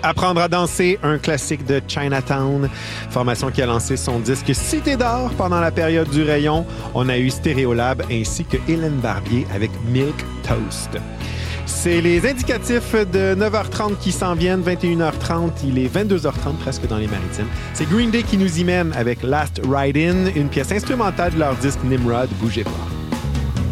Apprendre à danser, un classique de Chinatown, formation qui a lancé son disque Cité d'or pendant la période du rayon. On a eu Stéréolab ainsi que Hélène Barbier avec Milk Toast. C'est les indicatifs de 9h30 qui s'en viennent, 21h30, il est 22h30 presque dans les Maritimes. C'est Green Day qui nous y mène avec Last Ride-In, une pièce instrumentale de leur disque Nimrod, bougez pas.